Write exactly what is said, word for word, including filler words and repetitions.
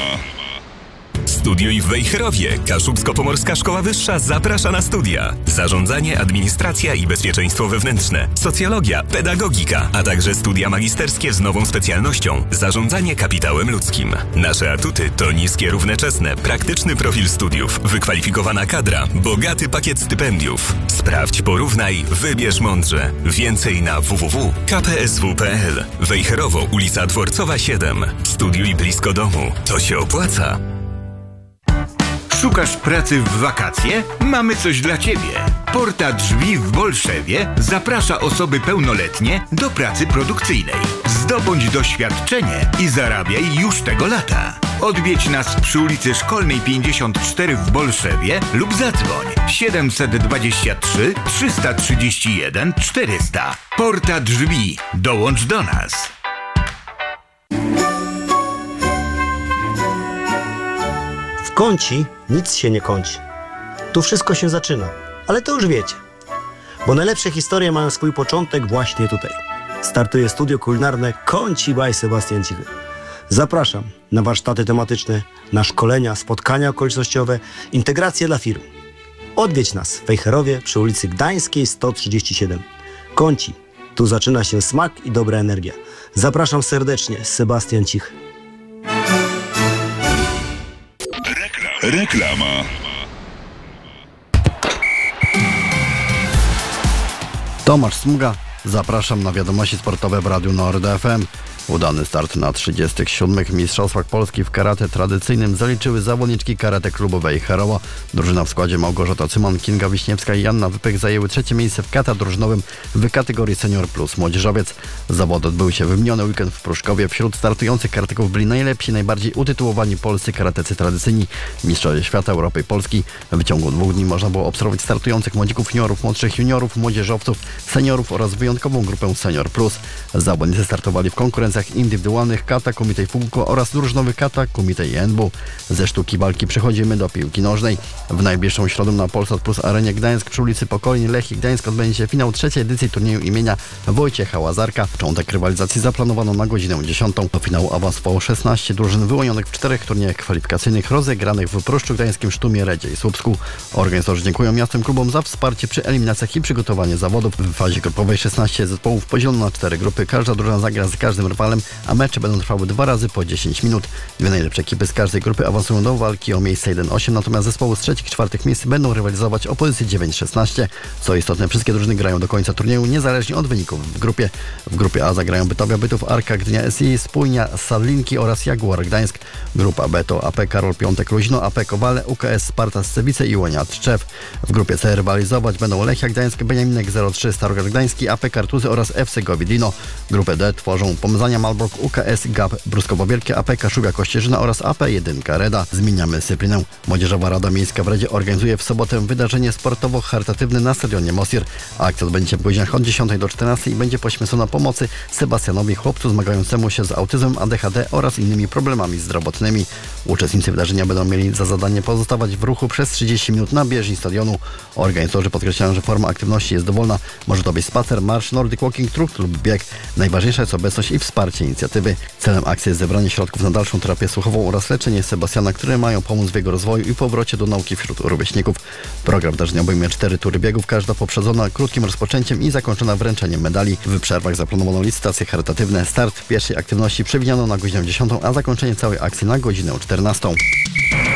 Studiuj w Wejherowie. Kaszubsko-Pomorska Szkoła Wyższa zaprasza na studia. Zarządzanie, administracja i bezpieczeństwo wewnętrzne, socjologia, pedagogika, a także studia magisterskie z nową specjalnością zarządzanie kapitałem ludzkim. Nasze atuty to niskie równoczesne, praktyczny profil studiów, wykwalifikowana kadra, bogaty pakiet stypendiów. Sprawdź, porównaj, wybierz mądrze. Więcej na w w w kropka k p s w kropka p l. Wejherowo, ulica Dworcowa siedem. Studiuj blisko domu. To się opłaca. Szukasz pracy w wakacje? Mamy coś dla Ciebie. Porta Drzwi w Bolszewie zaprasza osoby pełnoletnie do pracy produkcyjnej. Zdobądź doświadczenie i zarabiaj już tego lata. Odwiedź nas przy ulicy Szkolnej pięćdziesiąt cztery w Bolszewie lub zadzwoń siedemset dwadzieścia trzy trzysta trzydzieści jeden czterysta. Porta Drzwi. Dołącz do nas. W Kąci nic się nie kończy. Tu wszystko się zaczyna, ale to już wiecie. Bo najlepsze historie mają swój początek właśnie tutaj. Startuje studio kulinarne Kąci by Sebastian Cichy. Zapraszam na warsztaty tematyczne, na szkolenia, spotkania okolicznościowe, integracje dla firm. Odwiedź nas w Wejherowie przy ulicy Gdańskiej sto trzydzieści siedem. Kąci. Tu zaczyna się smak i dobra energia. Zapraszam serdecznie, Sebastian Cichy. Reklama. Tomasz Smuga, zapraszam na wiadomości sportowe w Radiu Nord F M. Udany start na trzydziestych siódmych Mistrzostwach Polski w karate tradycyjnym zaliczyły zawodniczki karate klubu Wejherowo. Drużyna w składzie Małgorzata Cyman, Kinga Wiśniewska i Janna Wypych zajęły trzecie miejsce w kata drużynowym w kategorii senior plus młodzieżowiec. Zawody odbyły się w miniony weekend w Pruszkowie. Wśród startujących karateków byli najlepsi, najbardziej utytułowani polscy karatecy tradycyjni, mistrzowie świata, Europy i Polski. W ciągu dwóch dni można było obserwować startujących młodzików, juniorów, młodszych juniorów, młodzieżowców, seniorów oraz wyjątkową grupę senior plus. Zawodnicy startowali w konkurencji indywidualnych kata, Kumite Fukuko oraz drużynowych kata, Kumite Jenbu. Ze sztuki walki przechodzimy do piłki nożnej. W najbliższą środę na Polsat Plus Arenie Gdańsk przy ulicy Pokolni Lechii Gdańsk odbędzie się finał trzeciej edycji turnieju imienia Wojciecha Łazarka. Początek rywalizacji zaplanowano na godzinę dziesiątą. Do finału awansowało szesnaście drużyn wyłonionych w czterech turniejach kwalifikacyjnych rozegranych w Pruszczu Gdańskim, Sztumie, Redzie i Słupsku. Organizatorzy dziękują miastom klubom za wsparcie przy eliminacjach i przygotowanie zawodów. W fazie grupowej szesnaście zespołów podzielono na cztery grupy. Każda drużyna zagra z każdym rywalem, a mecze będą trwały dwa razy po dziesięć minut. Dwie najlepsze ekipy z każdej grupy awansują do walki o miejsce jeden osiem, natomiast zespoły z trzecich i czwartych miejsc będą rywalizować o pozycję dziewięć szesnaście. Co istotne, wszystkie drużyny grają do końca turnieju, niezależnie od wyników w grupie. W grupie A zagrają Bytowia Bytów, Arka Gdynia S I, Spójnia, Sadlinki oraz Jaguar Gdańsk. Grupa B to A P Karol Piątek Luźno, A P Kowale, U K S Sparta Scebice i Łonia Tczew. W grupie C rywalizować będą Lechia Gdańsk, Beniaminek zero trzy, Starogard Gdański, A P Kartuzy oraz F C Gowidlino. Grupę D tworzą Pomzania Malbork, U K S G A P Bruskowo Wielkie, A P Kaszubia Kościerzyna oraz A P jeden Reda. Zmieniamy dyscyplinę. Młodzieżowa Rada Miejska w Redzie organizuje w sobotę wydarzenie sportowo-charytatywne na stadionie Mosir. Akcja odbędzie się w godzinach od dziesiątej do czternastej i będzie poświęcona pomocy Sebastianowi, chłopcu zmagającemu się z autyzmem, A D H D oraz innymi problemami zdrowotnymi. Uczestnicy wydarzenia będą mieli za zadanie pozostawać w ruchu przez trzydzieści minut na bieżni stadionu. Organizatorzy podkreślają, że forma aktywności jest dowolna. Może to być spacer, marsz, nordic walking, trucht lub bieg. Najważniejsza jest obecność i wsparcie inicjatywy. Celem akcji jest zebranie środków na dalszą terapię słuchową oraz leczenie Sebastiana, które mają pomóc w jego rozwoju i powrocie do nauki wśród rówieśników. Program wydarzenia obejmie cztery tury biegów, każda poprzedzona krótkim rozpoczęciem i zakończona wręczeniem medali. W przerwach zaplanowano licytacje charytatywne. Start pierwszej aktywności przewidziano na godzinę dziesiątą, a zakończenie całej akcji na godzinę czternastą.